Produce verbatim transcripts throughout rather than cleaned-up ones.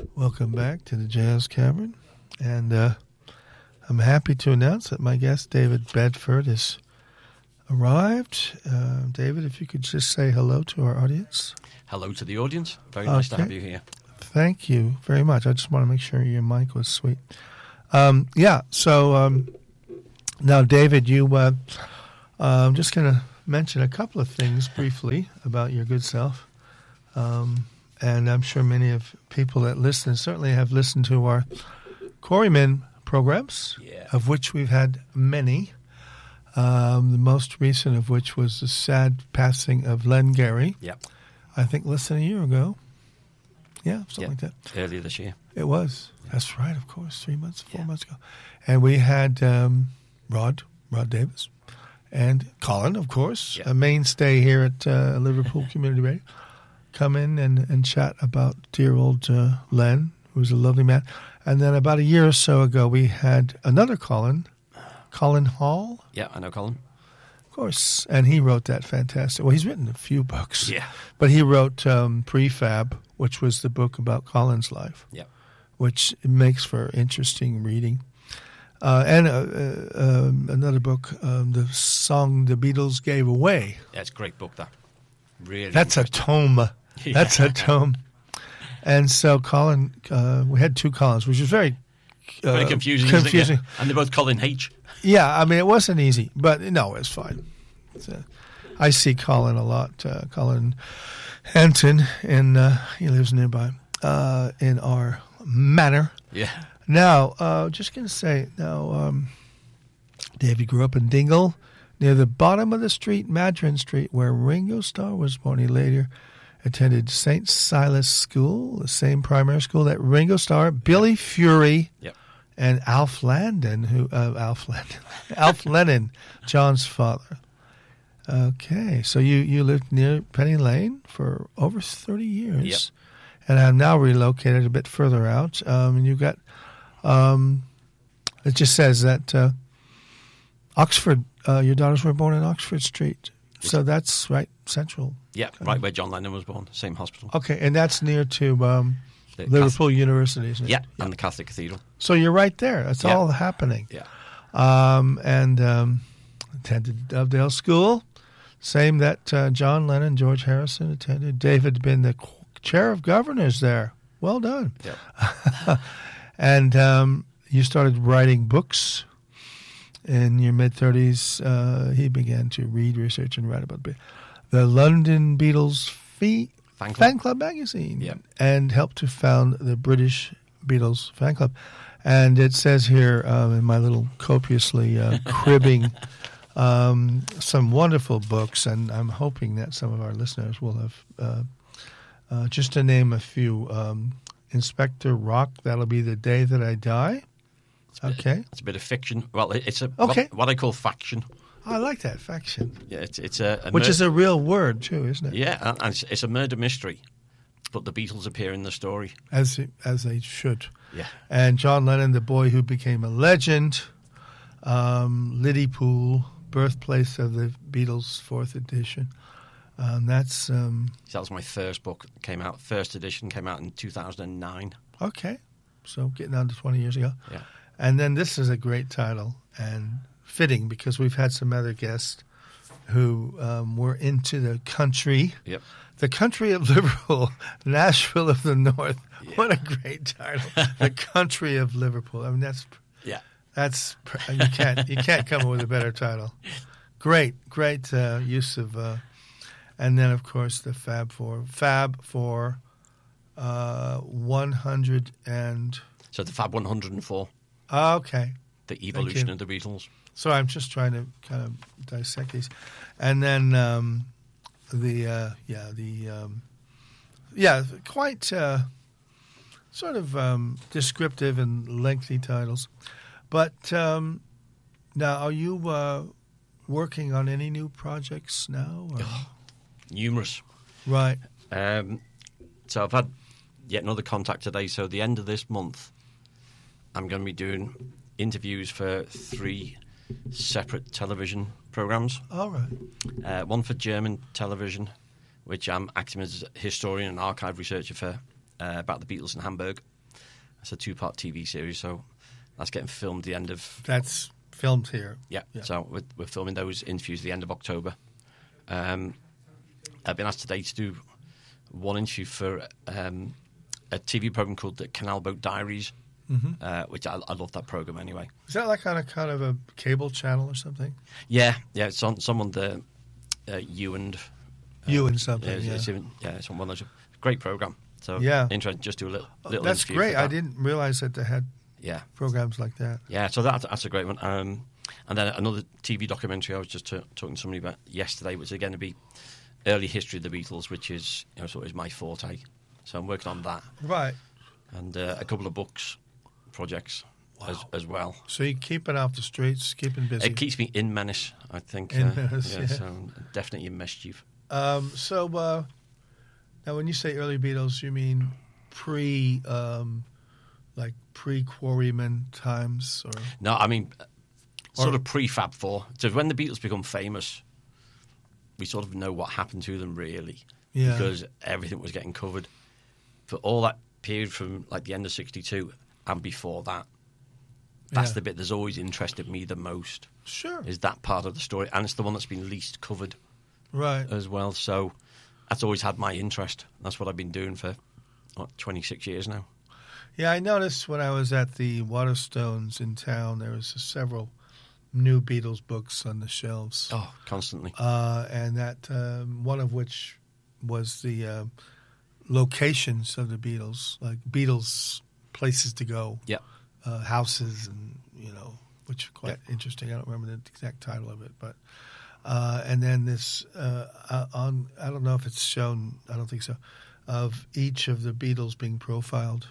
Welcome back to the Jazz Cavern. And uh, I'm happy to announce that my guest, David Bedford, has arrived. Uh, David, if you could just say hello to our audience. Hello to the audience. Very nice Okay. to have you here. Thank you very much. I just want to make sure your mic was sweet. Um, yeah, so um, now, David, you, uh, uh, I'm just going to mention a couple of things briefly about your good self. Um, and I'm sure many of people that listen certainly have listened to our Quarrymen programs, Yeah. of which we've had many. Um, the most recent of which was the sad passing of Len Gary. Yep. I think less than a year ago. Yeah, something Yep. like that. Earlier this year. It was. That's right, of course. Three months, four Yeah. months ago. And we had um, Rod, Rod Davis, and Colin, of course, Yeah. a mainstay here at uh, Liverpool Community Radio, come in and, and chat about dear old uh, Len, who was a lovely man. And then about a year or so ago, we had another Colin, Colin Hall, Yeah, I know Colin. of course, and he wrote that fantastic. Well, he's written a few books. Yeah. But he wrote um, Prefab, which was the book about Colin's life, Yep. which makes for interesting reading. Uh, and uh, uh, um, another book, um, the song the Beatles gave away. Yeah, it's a great book, that. Really. That's a tome. That's a tome. And so Colin, uh, we had two Collins, which was very uh, Very confusing. isn't it? confusing. Yeah. And they're both Colin H. Yeah, I mean, it wasn't easy, but no, it's fine. It's, uh, I see Colin a lot. Uh, Colin Henton, and uh, he lives nearby uh, in our manor. Yeah. Now, uh, just going to say, now, um, David grew up in Dingle, near the bottom of the street, Madron Street, where Ringo Starr was born. He later attended Saint Silas School, the same primary school that Ringo Starr, Billy Fury, Yep. and Alf Landon, who uh, Alf Landon, Alf Lennon, John's father. Okay, so you, you lived near Penny Lane for over thirty years, Yep. and have now relocated a bit further out. Um, and you got, um, it just says that uh, Oxford, uh, your daughters were born in Oxford Street, so that's right central. Yeah, right where John Lennon was born, same hospital. Okay, and that's near to um, The Liverpool University, isn't it? Yeah, and the Catholic Cathedral. So you're right there. It's Yeah. all happening. Yeah. Um, and um, attended Dovedale School, same that uh, John Lennon, George Harrison attended. David been the qu- chair of governors there. Well done. Yeah. And um, you started writing books in your mid-thirties. Uh, he began to read, research, and write about the, the London Beatles fee, Fan Club. Fan Club magazine, Yeah. and helped to found the British Beatles Fan Club. And it says here um, in my little copiously uh, cribbing um, some wonderful books, and I'm hoping that some of our listeners will have, uh, uh, just to name a few, um, Inspector Rock, That'll Be the Day That I Die. Okay. It's a bit of fiction. Well, it- it's a Okay. what, what I call faction. I like that, faction. Yeah, it's it's a, a Which mur- is a real word, too, isn't it? yeah, and it's, it's a murder mystery, but the Beatles appear in the story. As, as they should. Yeah. And John Lennon, the boy who became a legend, um, Liverpool, birthplace of the Beatles' fourth edition. Um, that's, um, That was my first book. It came out, first edition came out in two thousand nine. okay. So getting on to twenty years ago. Yeah. And then this is a great title and fitting because we've had some other guests who um, were into the country. Yep. The country of Liverpool, Nashville of the North. Yeah. What a great title! The country of Liverpool. I mean, that's Yeah. that's you can't you can't come up with a better title. Great, great uh, use of, uh, and then of course the Fab Four, Fab Four, uh, one hundred and So the Fab one hundred four, okay. the evolution you. of the Beatles. So I'm just trying to kind of dissect these, and then um, the uh, yeah the um, yeah quite uh, sort of um, descriptive and lengthy titles. But um, now, are you uh, working on any new projects now? Or? Numerous. Right. Um, so I've had yet another contact today. So the end of this month, I'm going to be doing interviews for three separate television programs. All right. Uh, one for German television, which I'm acting as a historian and archive researcher for, uh, about the Beatles in Hamburg. It's a two-part T V series, so that's getting filmed the end of... That's filmed here. Yeah, Yeah. so we're, we're filming those interviews at the end of October. Um, I've been asked today to do one interview for um, a T V program called the Canal Boat Diaries, Mm-hmm. uh, which I, I love that program anyway. Is that like on a kind of a cable channel or something? Yeah, yeah, it's on some on the uh, you and... Uh, You and something, yeah. It's, yeah. it's even, yeah, it's on one of those... Great program. So, Yeah. interesting. Just do a little, little That's interview great. for that. I didn't realize that they had Yeah. programs like that. Yeah, so that, that's a great one. Um, and then another T V documentary I was just t- talking to somebody about yesterday, which is going to be early history of the Beatles, which is, you know, sort of is my forte. So I'm working on that. Right. And uh, a couple of books projects Wow. as, as well. So you're keeping off the streets, keeping busy. It keeps me in menace, I think. In uh, menace, yeah, yeah. So definitely in mischief. Um, so uh, now, when you say early Beatles, you mean pre, um, like pre-Quarrymen times, or No, I mean, uh, sort Or- of pre-Fab Four. So when the Beatles become famous, we sort of know what happened to them, really. Yeah. Because everything was getting covered. For all that period from like the end of sixty-two and before that, that's Yeah. the bit that's always interested me the most, sure, is that part of the story. And it's the one that's been least covered right? as well. So that's always had my interest. That's what I've been doing for, what, twenty-six years now. Yeah, I noticed when I was at the Waterstones in town, there was several new Beatles books on the shelves, Oh, constantly. uh, and that um, one of which was the uh, locations of the Beatles, like Beatles places to go, Yeah. uh, houses, and you know, which is quite interesting. I don't remember the exact title of it, but uh, and then this uh, uh, on I don't know if it's shown. I don't think so. Of each of the Beatles being profiled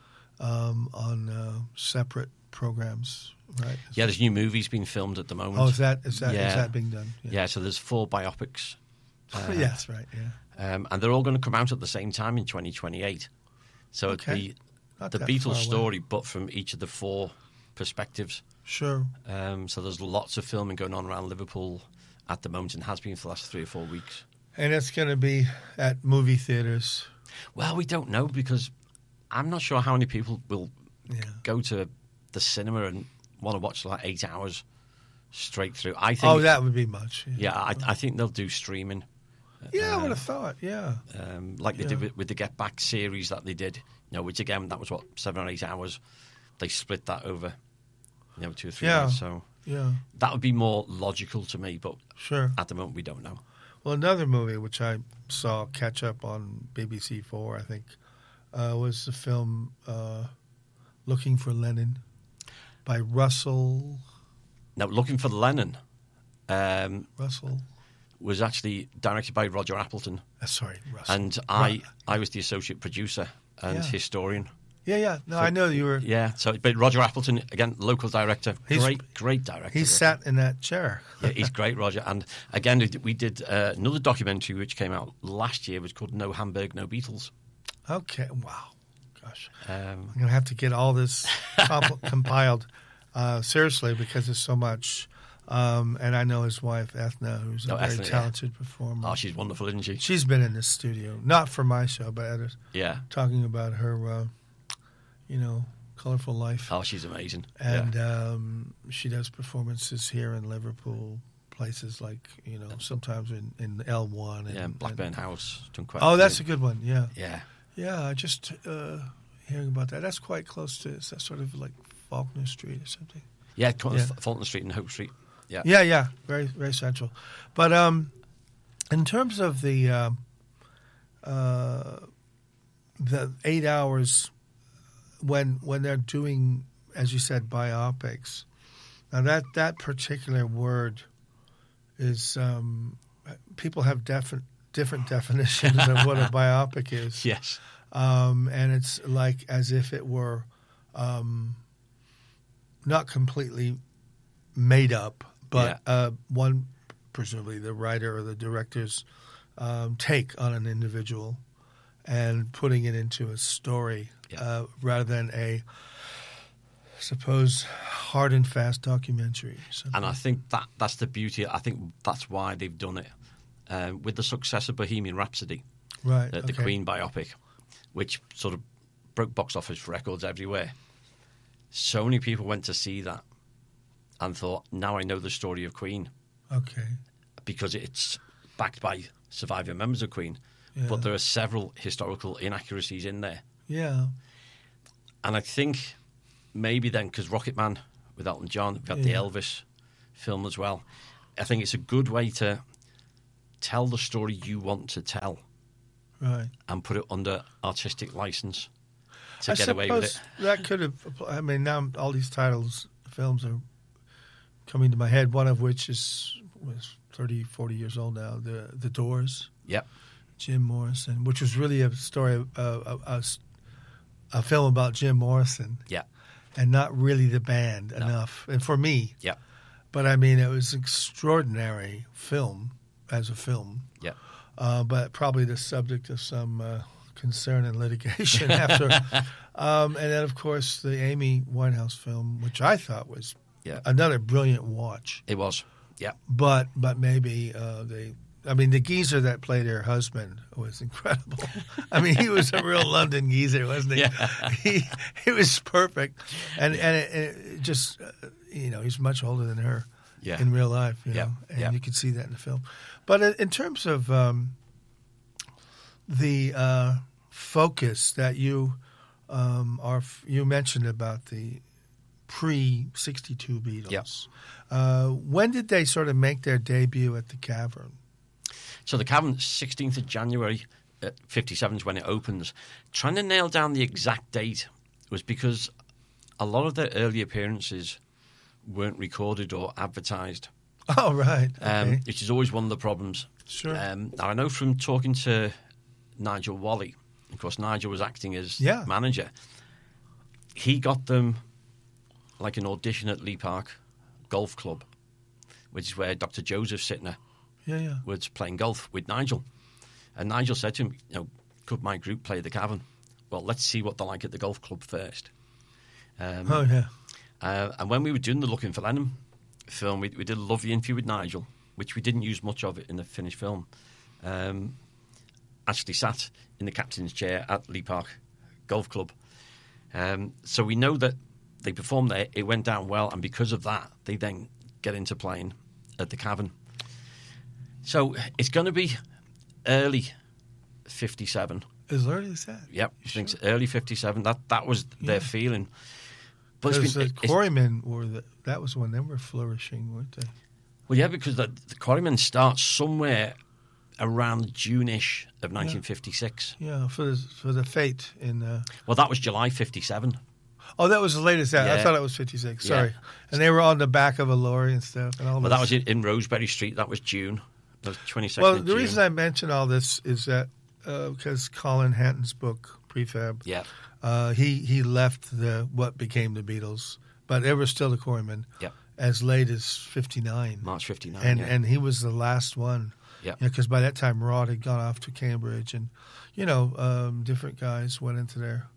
um, on uh, separate programs, right? Yeah, there's new movies being filmed at the moment. Oh, is that is that is Yeah. that being done? Yeah, so there's four biopics. Uh, yes, right. Yeah. Um, and they're all going to come out at the same time in twenty twenty-eight. So Okay. it'd be Not the that far Beatles away. story, but from each of the four perspectives. Sure. Um, so there's lots of filming going on around Liverpool at the moment and has been for the last three or four weeks. And it's going to be at movie theaters. Well, we don't know because I'm not sure how many people will Yeah. go to the cinema and want to watch like eight hours straight through. I think. Oh, that would be much. Yeah, I, I think they'll do streaming. Yeah, I Uh, would have thought. Yeah. Um, like they Yeah. did with, with the Get Back series that they did, you know, which again that was what seven or eight hours. They split that over, you know, two or three Yeah. hours. So Yeah. that would be more logical to me, but Sure. at the moment we don't know. Well, another movie which I saw catch up on B B C Four, I think, uh, was the film uh, "Looking for Lennon" by Russell Now, Looking for Lennon um, Russell. was actually directed by Roger Appleton, Uh, sorry, Russell. and I I was the associate producer and Yeah. historian. yeah, yeah. No, So- I know you were. Yeah, so but Roger Appleton again, local director, He's- great great director. He sat in that chair. Yeah, he's great, Roger. And again, we did- we did uh, another documentary which came out last year, which was called No Hamburg, No Beatles. Okay. Wow. Gosh, Um, I'm gonna have to get all this comp- compiled uh, seriously because there's so much. Um, and I know his wife Ethna, who's a Oh, very Ethna, yeah. talented performer. oh, she's wonderful, isn't she? She's been in this studio, not for my show, but at a, Yeah. talking about her, uh, you know, colorful life. Oh, she's amazing. And yeah. um, she does performances here in Liverpool, places like, you know, sometimes in, in L one. And, yeah, Blackburn and- House. Done quite Oh, a that's a few. good one, yeah. Yeah. Yeah, I just uh, hearing about that. That's quite close to, is that sort of like Faulkner Street or something? Yeah, F- Yeah. Fulton Street and Hope Street. Yeah. Yeah, yeah, very, very central. But um, in terms of the um, uh, the eight hours when when they're doing, as you said, biopics. Now that that particular word is um, people have different different definitions of what a biopic is. Yes. Um, and it's like as if it were um, not completely made up, but Yeah. uh, one, presumably the writer or the director's um, take on an individual and putting it into a story Yeah. uh, rather than a, suppose, hard and fast documentary. or something. And I think that that's the beauty. I think that's why they've done it. Um, with the success of Bohemian Rhapsody, right, the, the okay. Queen biopic, which sort of broke box office records everywhere. So many people went to see that and thought, now I know the story of Queen. Okay. Because it's backed by surviving members of Queen. Yeah. But there are several historical inaccuracies in there. Yeah. And I think maybe then, because Rocket Man with Elton John, we've got Yeah. the Elvis film as well. I think it's a good way to tell the story you want to tell. Right. And put it under artistic license to I get away with it. suppose that could have. I mean, now all these titles, films are coming to my head. One of which is was thirty, forty years old now. The The Doors. Yep. Jim Morrison, which was really a story, uh, a, a, a film about Jim Morrison. Yeah. And not really the band No. enough, and for me. Yeah. But I mean, it was an extraordinary film as a film. Yeah. Uh, but probably the subject of some uh, concern and litigation after. um, and then, of course, the Amy Winehouse film, which I thought was Yeah. another brilliant watch. It was. Yeah. But but maybe uh, they. I mean, the geezer that played her husband was incredible. I mean, he was a real London geezer, wasn't he? Yeah. he he was perfect, and and it, it just uh, you know, he's much older than her. Yeah. In real life, you Yeah. know, and Yeah. you could see that in the film. But in, in terms of um, the uh, focus that you um, are, you mentioned about the pre sixty-two Beatles. Yeah. Uh, when did they sort of make their debut at the Cavern? So the Cavern, sixteenth of January at fifty-seven is when it opens. Trying to nail down the exact date was because a lot of their early appearances weren't recorded or advertised, Oh, right. Okay. um, which is always one of the problems. Sure. Um, now, I know from talking to Nigel Wally, of course, Nigel was acting as Yeah. manager. He got them like an audition at Lee Park Golf Club, which is where Doctor Joseph Sittner yeah, yeah. was playing golf with Nigel. And Nigel said to him, you know, could my group play the Cavern? Well, let's see what they're like at the golf club first. Um, Oh, yeah. uh, and when we were doing the Looking for Lennon film, we, we did a lovely interview with Nigel, which we didn't use much of it in the finished film. Um, actually sat in the captain's chair at Lee Park Golf Club. Um, so we know that they performed there, it went down well, and because of that, they then get into playing at the Cavern. So it's going to be early fifty-seven. As early as that? Yep, I You think sure? it's early fifty-seven. That that was their Yeah. feeling. But it's Because been, the it's- Quarrymen were the, that was when they were flourishing, weren't they? well, yeah, because the, the Quarrymen starts somewhere around June-ish of nineteen fifty-six. Yeah, for the for the Fate in. Uh, Well, that was July fifty-seven. oh, that was the latest. That I Yeah. thought it was fifty-six. Yeah. Sorry, and they were on the back of a lorry and stuff. And all Well, this. that was in, in Rosebery Street. That was June. That was twenty-second Well, of the June. reason I mention all this is that uh, because Colin Hanton's book Prefab, Yeah, uh, he he left the what became the Beatles, but they were still the Quarrymen yeah. as late as fifty-nine, March fifty-nine. and yeah. and he was the last one. Yeah. because by that time Rod had gone off to Cambridge, and you know um, different guys went into there.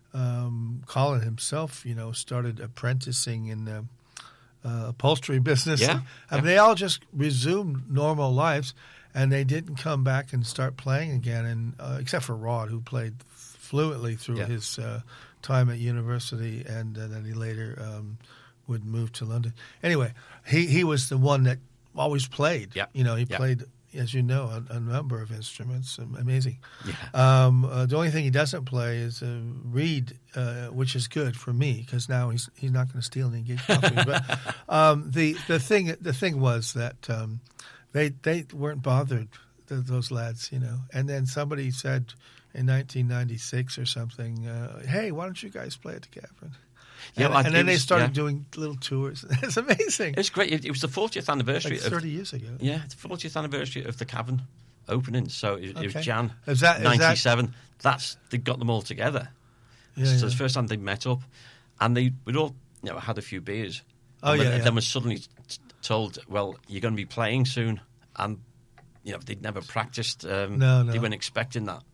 Um, Colin himself, you know, started apprenticing in the uh, upholstery business. Yeah, I mean, yeah. they all just resumed normal lives, and they didn't come back and start playing again. And uh, except for Rod, who played fluently through Yeah. his uh, time at university, and uh, then he later um, would move to London. Anyway, he he was the one that always played. Yeah. You know, he Yeah. played, as you know, a, a number of instruments. Amazing. Yeah. Um, uh, the only thing he doesn't play is uh, read, uh, which is good for me because now he's he's not going to steal any gig coffee. But um, the the thing the thing was that um, they they weren't bothered, th- those lads, you know. And then somebody said in nineteen ninety-six or something, uh, "Hey, why don't you guys play at the Cavern?" Yeah, and, well, and it then they was- started yeah. doing little tours. It's amazing. It's great. It, it was the fortieth anniversary Like of thirty years ago. yeah, it's the fortieth anniversary of the Cavern opening. So it, it Okay. was Jan Is that- is that- ninety-seven. That's they got them all together. Yeah, so yeah. it's the first time they met up, and they we'd all you know had a few beers. Oh, and yeah, then, yeah. then was suddenly t- told, "Well, you're going to be playing soon," and you know they'd never practiced. Um, No, no. They weren't expecting that.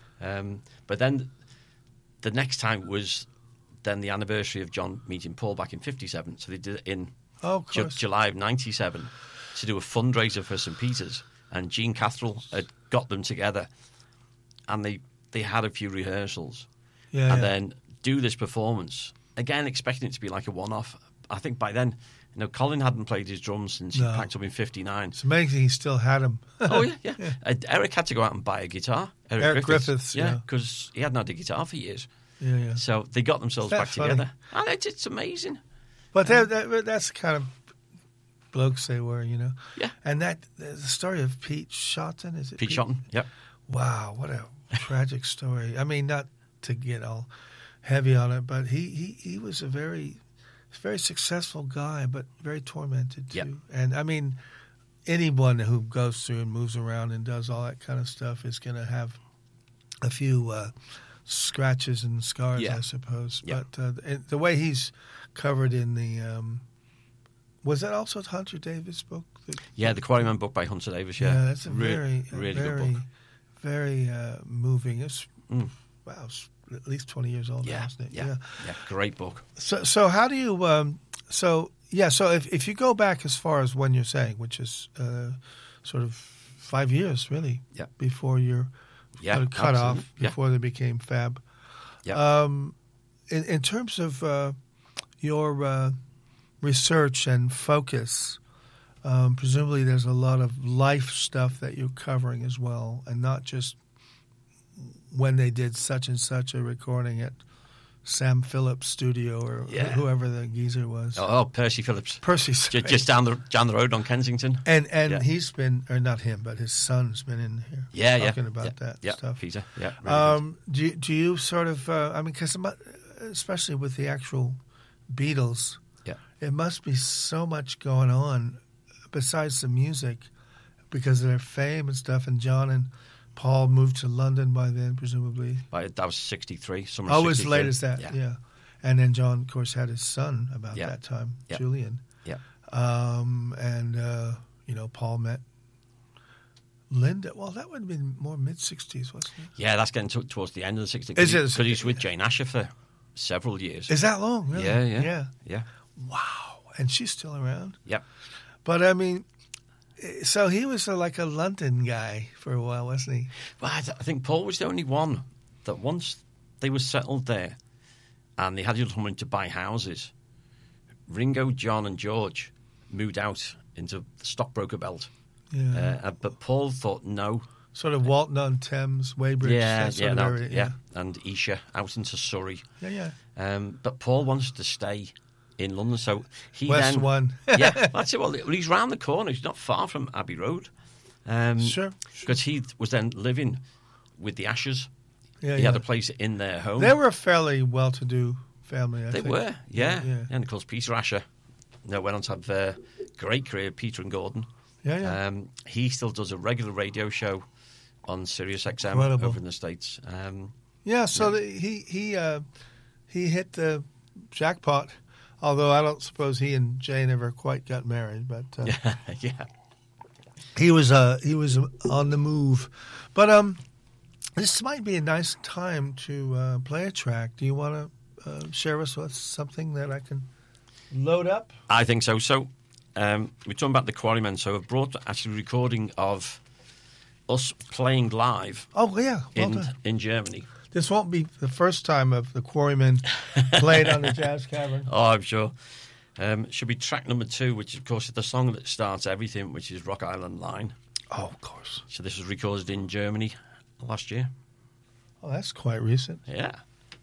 Um, but then the next time was then the anniversary of John meeting Paul back in fifty-seven. So they did it in Oh, of Ju- course. July of ninety-seven to do a fundraiser for Saint Peter's, and Gene Catherall had got them together, and they they had a few rehearsals, Yeah, and yeah. then do this performance again, expecting it to be like a one-off. I think by then, you know, Colin hadn't played his drums since No. he packed up in fifty-nine. It's amazing he still had him. Oh yeah, yeah. Yeah. Uh, Eric had to go out and buy a guitar. Eric, Eric Griffiths, yeah. because he hadn't had a guitar for years. Yeah, yeah. So they got themselves Isn't back that funny? together, and it's, it's amazing. But that, that, that's the kind of blokes they were, you know. Yeah. And that the story of Pete Shotton, is it Pete Shotton, yep. Wow, what a tragic story. I mean, not to get all heavy on it, but he, he, he was a very very successful guy, but very tormented too. Yep. And I mean, anyone who goes through and moves around and does all that kind of stuff is going to have a few uh, scratches and scars, Yeah. I suppose. Yeah. But uh, the- the way he's covered in the um, was that also Hunter Davis book? The, Yeah, the Quarryman book by Hunter Davis. Yeah, yeah, that's a Re- very, a really very, good book. very uh, moving. It's Mm. wow, it's at least twenty years old now, Yeah, isn't it? yeah, yeah, great book. So, so how do you? Um, so, yeah. So, if if you go back as far as when you're saying, which is uh, sort of five years, really, Yeah. before you're Yeah, uh, cut absolutely. off, Yeah. before they became Fab. Yeah. Um, in, in terms of uh, your uh, research and focus, um, presumably there's a lot of life stuff that you're covering as well, and not just when they did such and such a recording at Sam Phillips' studio or Yeah. whoever the geezer was. Oh, Percy Phillips, Percy's just, just down the down the road on Kensington. and and Yeah. he's been, or not him, but his son's been in here Yeah, yeah, talking about yeah, that yeah, stuff. Peter. Yeah, really Um, do you, do you sort of? Uh, I mean, because especially with the actual Beatles, Yeah. it must be so much going on besides the music because of their fame and stuff. And John and Paul moved to London by then, presumably. good. By- That was sixty-three. Summer Oh, as sixty-three. late as that, yeah. Yeah. And then John, of course, had his son about Yeah. that time, Yeah. Julian. Yeah. Um, and, uh, you know, Paul met Linda. Well, that would have been more mid-sixties, wasn't it? Yeah, that's getting to, towards the end of the sixties. Is it? Because he was with Jane Asher for several years. Is that long? Really? Yeah, yeah. Yeah. Yeah. Wow. And she's still around? Yep. But, I mean, so he was uh, like a London guy for a while, wasn't he? But I, th- I think Paul was the only one that once they were settled there and they had enough money to buy houses, Ringo, John and George moved out into the stockbroker belt. Yeah. Uh, but Paul thought no. Sort of Walton on Thames, Weybridge, Yeah, that sort yeah, of no, area. yeah. And Isha out into Surrey. Yeah, yeah. Um, but Paul wanted to stay in London, so he West then one. yeah, that's it. Well, he's round the corner. He's not far from Abbey Road. Um, Sure, because he was then living with the Ashers. Yeah, he yeah. had a place in their home. They were a fairly well-to-do family, I They think. were, yeah. Yeah, yeah. And of course, Peter Asher, you know, went on to have a great career. Peter and Gordon. Yeah, yeah. Um, he still does a regular radio show on Sirius X M Incredible. over in the States. Um, Yeah, so the, he he uh, he hit the jackpot. Although I don't suppose he and Jane ever quite got married, but uh, yeah, yeah. he was uh, he was on the move. But um, this might be a nice time to uh, play a track. Do you want to uh, share us with something that I can load up? I think so. So um, we're talking about the Quarrymen. So I've brought actually a recording of us playing live Oh yeah, well in done. in Germany. This won't be the first time of the Quarrymen played on the Jazz Cavern. Oh, I'm sure. Um, it should be track number two, which of course is the song that starts everything, which is Rock Island Line. Oh, of course. So this was recorded in Germany last year. Oh, that's quite recent. Yeah.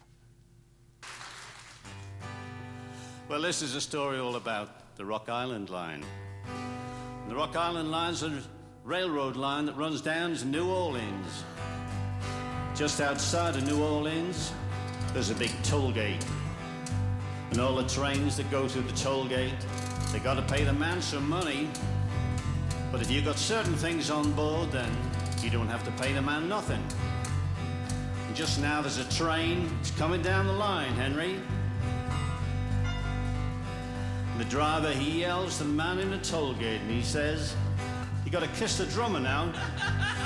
Well, this is a story all about the Rock Island Line. The Rock Island Line's a railroad line that runs down to New Orleans. Just outside of New Orleans, there's a big toll gate. And all the trains that go through the toll gate, they got to pay the man some money. But if you got certain things on board, then you don't have to pay the man nothing. And just now there's a train, it's coming down the line, Henry. And the driver, he yells to the man in the toll gate, and he says, "You got to kiss the drummer now."